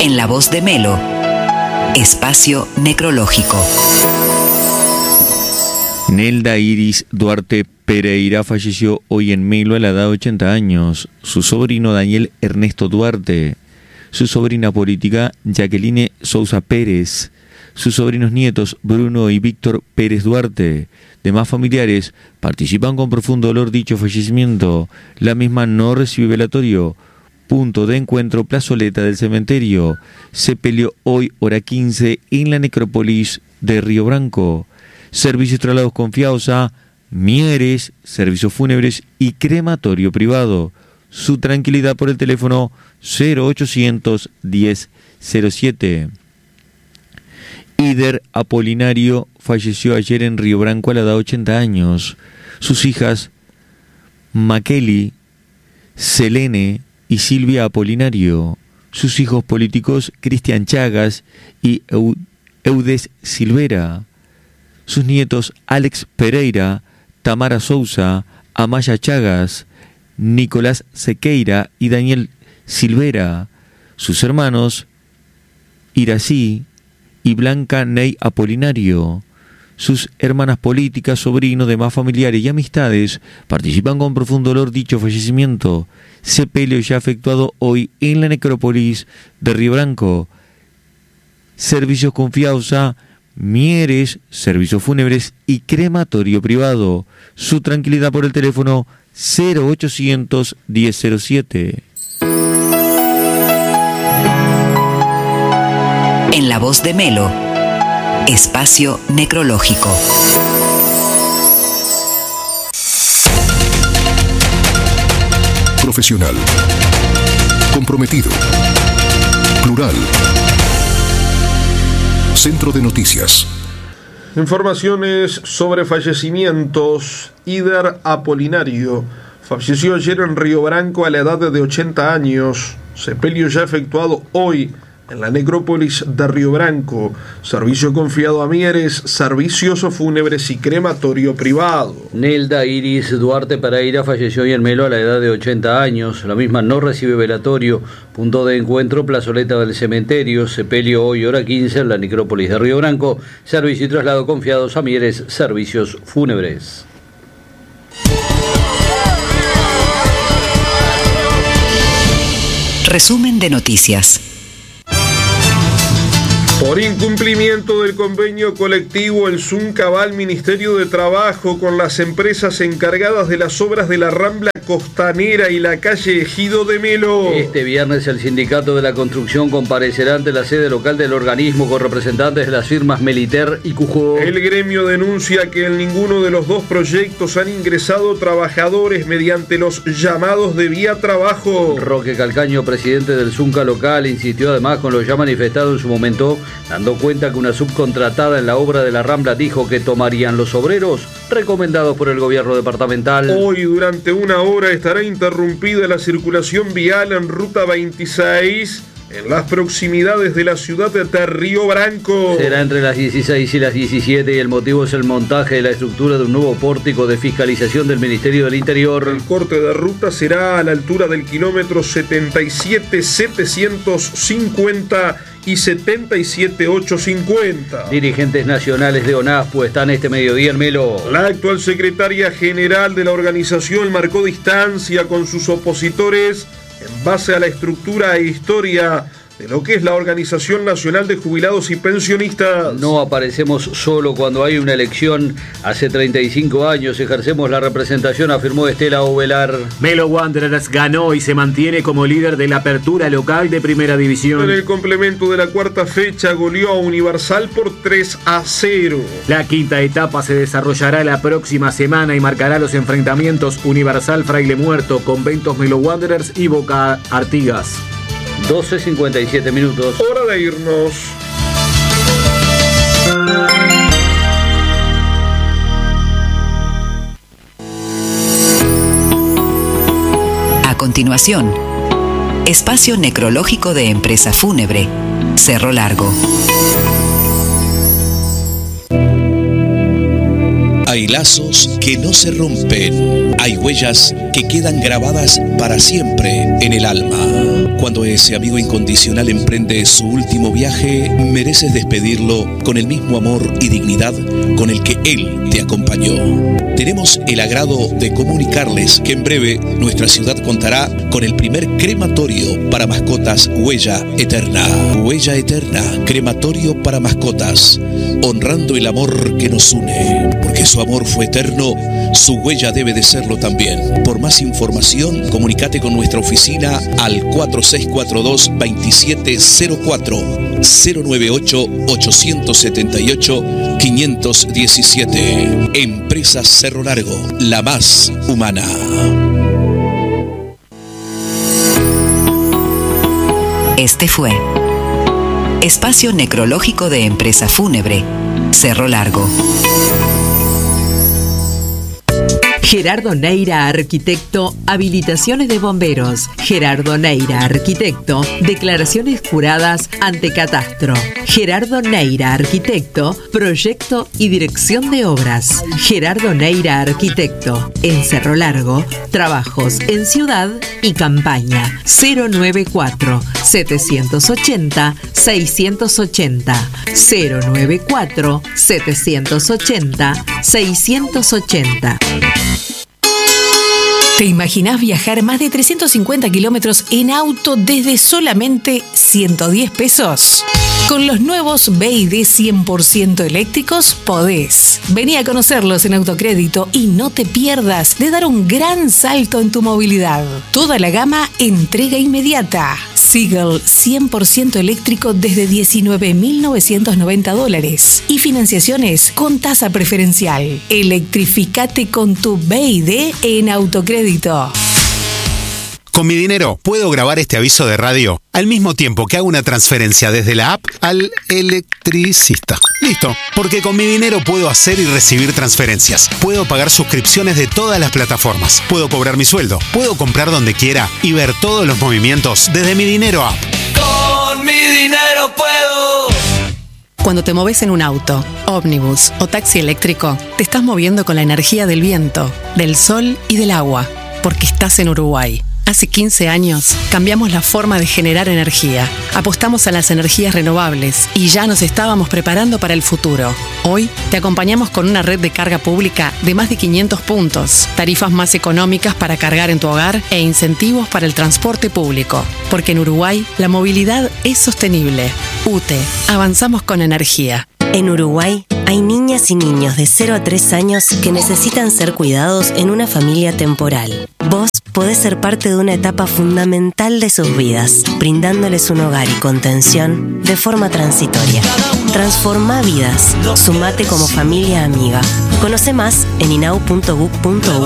En la voz de Melo, espacio necrológico. Nelda Iris Duarte Pereira falleció hoy en Melo a la edad de 80 años. Su sobrino Daniel Ernesto Duarte, su sobrina política Jacqueline Sousa Pérez, sus sobrinos nietos Bruno y Víctor Pérez Duarte. Demás familiares participan con profundo dolor dicho fallecimiento. La misma no recibe velatorio. Punto de encuentro, plazoleta del cementerio. Sepelio hoy, hora 15, en la necrópolis de Río Branco. Servicios traslados confiados a Mieres, servicios fúnebres y crematorio privado. Su tranquilidad por el teléfono 0800 1007. Ider Apolinario falleció ayer en Río Branco a la edad de 80 años. Sus hijas Makeli, Selene y Silvia Apolinario. Sus hijos políticos Cristian Chagas y Eudes Silvera. Sus nietos Alex Pereira, Tamara Sousa, Amaya Chagas, Nicolás Sequeira y Daniel Silvera. Sus hermanos Irací y Blanca Ney Apolinario. Sus hermanas políticas, sobrinos, demás familiares y amistades participan con profundo dolor dicho fallecimiento. Sepelio ya efectuado hoy en la necrópolis de Río Branco. Servicios confiados a Mieres, servicios fúnebres y crematorio privado. Su tranquilidad por el teléfono 0800 1007. En la voz de Melo, espacio necrológico. Profesional, comprometido, plural. Centro de Noticias. Informaciones sobre fallecimientos. Ider Apolinario falleció ayer en Río Branco a la edad de 80 años. Sepelio ya efectuado hoy en la necrópolis de Río Branco. Servicio confiado a Mieres, servicios fúnebres y crematorio privado. Nelda Iris Duarte Pereira falleció hoy en Melo a la edad de 80 años. La misma no recibe velatorio. Punto de encuentro, plazoleta del cementerio. Sepelio hoy, hora 15, en la necrópolis de Río Branco. Servicio y traslado confiados a Mieres, servicios fúnebres. Resumen de noticias. Por incumplimiento del convenio colectivo, el Zunca va al Ministerio de Trabajo con las empresas encargadas de las obras de la Rambla Costanera y la calle Ejido de Melo. Este viernes el Sindicato de la Construcción comparecerá ante la sede local del organismo con representantes de las firmas Meliter y Cujó. El gremio denuncia que en ninguno de los dos proyectos han ingresado trabajadores mediante los llamados de vía trabajo. Roque Calcaño, presidente del Zunca local, insistió además con lo ya manifestado en su momento, dando cuenta que una subcontratada en la obra de la Rambla dijo que tomarían los obreros recomendados por el gobierno departamental. Hoy durante una hora estará interrumpida la circulación vial en Ruta 26 en las proximidades de la ciudad de Río Branco. Será entre las 16 y las 17 y el motivo es el montaje de la estructura de un nuevo pórtico de fiscalización del Ministerio del Interior. El corte de ruta será a la altura del kilómetro 77.750 y 77.850. Dirigentes nacionales de ONASPO están este mediodía en Melo. La actual secretaria general de la organización marcó distancia con sus opositores en base a la estructura e historia de lo que es la Organización Nacional de Jubilados y Pensionistas. No aparecemos solo cuando hay una elección. Hace 35 años ejercemos la representación, afirmó Estela Ovelar. Melo Wanderers ganó y se mantiene como líder de la apertura local de Primera División. En el complemento de la cuarta fecha goleó a Universal por 3-0. La quinta etapa se desarrollará la próxima semana y marcará los enfrentamientos Universal Fraile Muerto, Conventos Melo Wanderers y Boca Artigas. 12:57 minutos. Hora de irnos. A continuación, espacio necrológico de Empresa Fúnebre, Cerro Largo. Hay lazos que no se rompen. Hay huellas que quedan grabadas para siempre en el alma. Cuando ese amigo incondicional emprende su último viaje, mereces despedirlo con el mismo amor y dignidad con el que él te acompañó. Tenemos el agrado de comunicarles que en breve nuestra ciudad contará con el primer crematorio para mascotas Huella Eterna. Huella Eterna, crematorio para mascotas, honrando el amor que nos une. Porque su amor fue eterno, su huella debe de serlo también. Por más información, comunícate con nuestra oficina al 4642-2704 098-878-517. Empresa Cerro Largo, la más humana. Este fue Espacio Necrológico de Empresa Fúnebre, Cerro Largo. Gerardo Neira, arquitecto, habilitaciones de bomberos. Gerardo Neira, arquitecto, declaraciones juradas ante catastro. Gerardo Neira, arquitecto, proyecto y dirección de obras. Gerardo Neira, arquitecto, en Cerro Largo, trabajos en ciudad y campaña. 094-780-680. 094-780-680. ¿Te imaginás viajar más de 350 kilómetros en auto desde solamente 110 pesos? Con los nuevos BYD 100% eléctricos podés. Vení a conocerlos en Autocrédito y no te pierdas de dar un gran salto en tu movilidad. Toda la gama entrega inmediata. Seagull 100% eléctrico desde $19.990 y financiaciones con tasa preferencial. Electrificate con tu BYD en Autocrédito. Con mi dinero puedo grabar este aviso de radio al mismo tiempo que hago una transferencia desde la app al electricista. Listo, porque con mi dinero puedo hacer y recibir transferencias. Puedo pagar suscripciones de todas las plataformas. Puedo cobrar mi sueldo. Puedo comprar donde quiera y ver todos los movimientos desde mi dinero app. Con mi dinero puedo. Cuando te moves en un auto, ómnibus o taxi eléctrico, te estás moviendo con la energía del viento, del sol y del agua, porque estás en Uruguay. Hace 15 años cambiamos la forma de generar energía, apostamos a las energías renovables y ya nos estábamos preparando para el futuro. Hoy te acompañamos con una red de carga pública de más de 500 puntos, tarifas más económicas para cargar en tu hogar e incentivos para el transporte público. Porque en Uruguay la movilidad es sostenible. UTE, avanzamos con energía. En Uruguay hay niñas y niños de 0 a 3 años que necesitan ser cuidados en una familia temporal. Vos podés ser parte de una etapa fundamental de sus vidas, brindándoles un hogar y contención de forma transitoria. Transforma vidas. Sumate como familia amiga. Conoce más en inau.gov.uy.